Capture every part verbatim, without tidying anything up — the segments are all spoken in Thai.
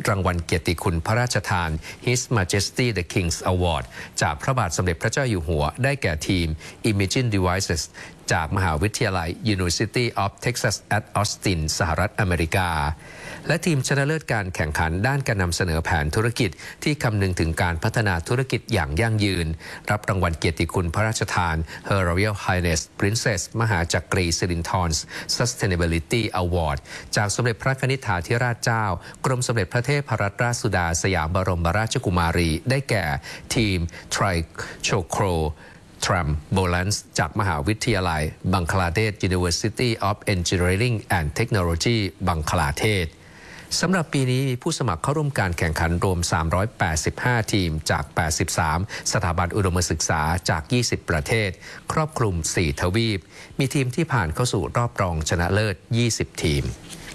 รางวัลเกียรติคุณพระราชทาน His Majesty the King's Award จากพระบาทสมเด็จพระเจ้าอยู่หัวได้แก่ทีม Imagine Devices จากมหาวิทยาลัย University of Texas at Austin สหรัฐอเมริกาและทีมชนะเลิศการแข่งขันด้านการนำเสนอแผนธุรกิจที่คำนึงถึงการพัฒนาธุรกิจอย่างยั่งยืนรับรางวัลเกียรติคุณพระราชทาน Her Royal Highness Princess มหาจักรีสิรินธร Sustainability Award จากสมเด็จพระนิธิาธิราชเจ้ากรมสมเด็จพระเทพรัตนราชสุดาสยามบรมราชกุมารีได้แก่ทีม Trichocroทรัมโบลันส์จากมหาวิทยาลัยบังคลาเทศ University of Engineering and Technology บังคลาเทศสำหรับปีนี้มีผู้สมัครเข้าร่วมการแข่งขันรวมสามร้อยแปดสิบห้าทีมจากแปดสิบสามสถาบันอุดมศึกษาจากยี่สิบประเทศครอบคลุมสี่ทวีปมีทีมที่ผ่านเข้าสู่รอบรองชนะเลิศยี่สิบทีม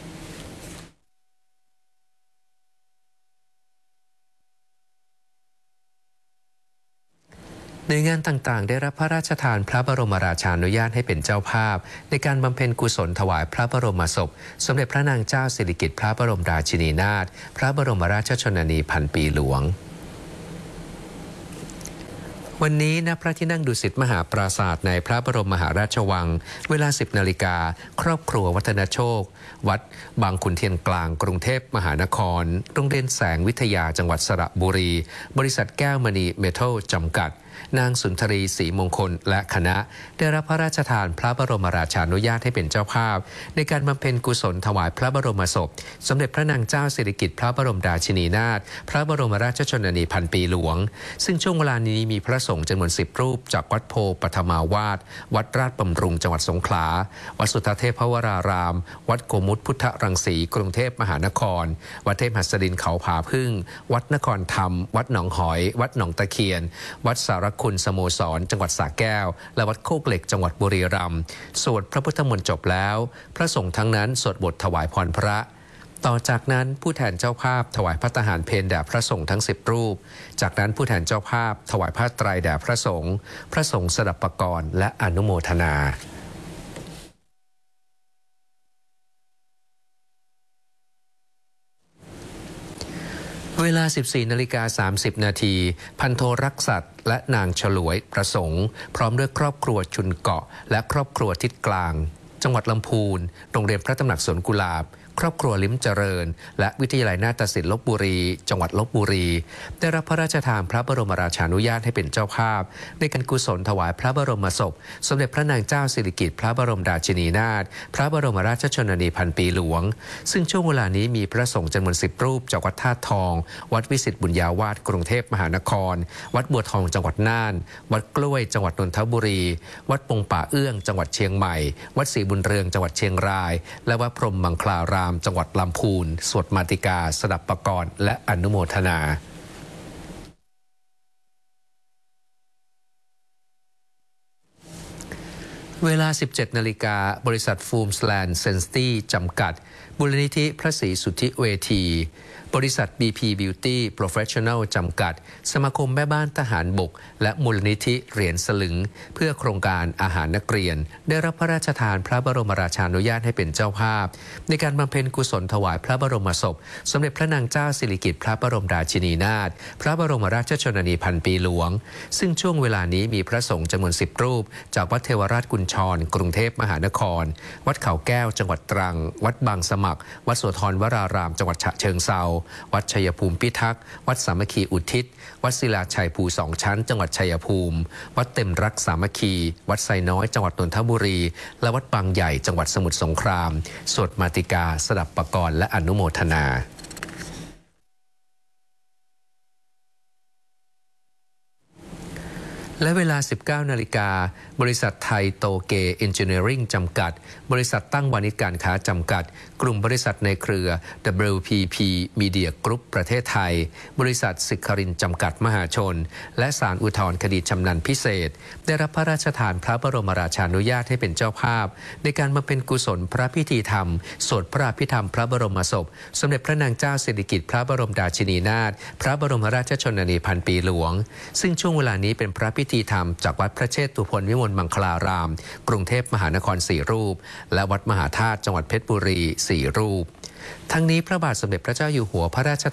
หน่วยงานต่างๆได้รับพระราชทานพระบรมราชานุญาตให้เป็นเจ้าภาพในการบำเพ็ญกุศลถวายพระบรมศพสมเด็จพระนางเจ้าสิริกิติ์พระบรมราชินีนาถพระบรมราชชนนีพันปีหลวงวันนี้ณพระที่นั่งดุสิตมหาปราสาทในพระบรมมหาราชวังเวลาสิบนาฬิกาครอบครัววัฒนโชควัดบางขุนเทียนกลางกรุงเทพมหานครโรงเรียนแสงวิทยาจังหวัดสระบุรีบริษัทแก้วมณีเมทัลจำกัดนางสุนทรีศรีมงคลและคณะได้รับพระราชทานพระบรมราชานุญาตให้เป็นเจ้าภาพในการบำเพ็ญกุศลถวายพระบรมศพสมเด็จพระนางเจ้าสิริกิติ์พระบรมราชินีนาถพระบรมราชชนนีพันปีหลวงซึ่งช่วงเวลานี้มีพระสงฆ์จำนวนสิบรูปจากวัดโพปฐมาวาสวัดราชบำรุงจังหวัดสงขลาวัดสุทธเทพวรารามวัดโกมุตพุทธรังสีกรุงเทพมหานครวัดเทพหัสดินเขาผาพึ่งวัดนครธรรมวัดหนองหอยวัดหนองตะเคียนวัดสารคุณสโมสรจังหวัดสระแก้วและวัดโคกเหล็กจังหวัดบุรีรัมย์สวดพระพุทธมนต์จบแล้วพระสงฆ์ทั้งนั้นสวดบทถวายพรพระต่อจากนั้นผู้แทนเจ้าภาพถวายพระทหารเพลแด่พระสงฆ์ทั้งสิบรูปจากนั้นผู้แทนเจ้าภาพถวายผ้าไตรแด่พระสงฆ์พระสงฆ์สดับปกรณ์และอนุโมทนาเวลา สิบสี่นาฬิกาสามสิบนาทีพันโทรักษัตริย์และนางฉลวยประสงค์พร้อมด้วยครอบครัวชุนเกาะและครอบครัวทิศกลางจังหวัดลำพูนโรงเรียนพระตำหนักสวนกุหลาบครอบครัวลิ้มเจริญและวิทยาลัยนาฏศิลป์ลพบุรีจังหวัดลพบุรีได้รับพระราชทานพระบรมราชานุญาตให้เป็นเจ้าภาพในการกุศลถวายพระบรมศพสมเด็จพระนางเจ้าสิริกิติ์พระบรมราชินีนาถพระบรมราชชนนีพันปีหลวงซึ่งช่วงเวลานี้มีพระสงฆ์จำนวนสิบรูปจากวัดธาตุทองวัดวิสิตบุญญาวาสกรุงเทพมหานครวัดบัวทองจังหวัดน่านวัดกล้วยจังหวัดนนทบุรีวัดปงป่าเอื้องจังหวัดเชียงใหม่วัดศรีบุญเรืองจังหวัดเชียงรายและวัดพรหมมังคลารามจังหวัดลำพูนสวดมาติกาสดับปกรณ์และอนุโมทนาเวลา สิบเจ็ดนาฬิกาบริษัทฟูมสแลนด์เซนสตี้จำกัดมูลนิธิพระศรีสุทธิเวทีบริษัท บี พี Beauty Professional จำกัดสมาคมแม่บ้านทหารบกและมูลนิธิเหรียญสลึงเพื่อโครงการอาหารนักเรียนได้รับพระราชทานพระบรมราชานุญาตให้เป็นเจ้าภาพในการบำเพ็ญกุศลถวายพระบรมศพสมเด็จพระนางเจ้าสิริกิติ์พระบรมราชินีนาถพระบรมราชชนนีพันปีหลวงซึ่งช่วงเวลานี้มีพระสงฆ์จำนวนสิบรูปจากวัดเทวราชกุญชรกรุงเทพมหานครวัดเขาแก้วจังหวัดตรังวัดบางสมัครวัดโสธรวรารามจังหวัดฉะเชิงเทราวัดชัยภูมิพิทักษ์วัดสามัคคีอุทิศวัดศิลาชัยภูสองชั้นจังหวัดชัยภูมิวัดเต็มรักสามัคคีวัดไซน้อยจังหวัดนนทบุรีและวัดบางใหญ่จังหวัดสมุทรสงครามสวดมาติกาสดับปกรณ์และอนุโมทนาและเวลา สิบเก้านาฬิกาบริษัทไทยโตเกเอนจิเนียริ่งจำกัดบริษัทตั้งวานิชการค้าจำกัดกลุ่มบริษัทในเครือ ดับเบิลยู พี พี Media Group ประเทศไทยบริษัทสิครินจำกัดมหาชนและศาลอุทธรณ์คดีชำนาญพิเศษได้รับพระราชทานพระบรมราชานุญาตให้เป็นเจ้าภาพในการบำเพ็ญกุศลพระพิธีธรรมสวดพระอภิธรรมพระบรมศพสมเด็จพระนางเจ้าสิริกิติ์พระบรมราชินีนาถพระบรมราชชนนีพันปีหลวงซึ่งช่วงเวลานี้เป็นพระพิธีธรรมจากวัดพระเชตุพนวิมลมังคลารามกรุงเทพมหานครสี่รูปและวัดมหาธาตุจังหวัดเพชรบุรีสี่รูปทั้งนี้พระบาทสมเด็จพระเจ้าอยู่หัวพระราช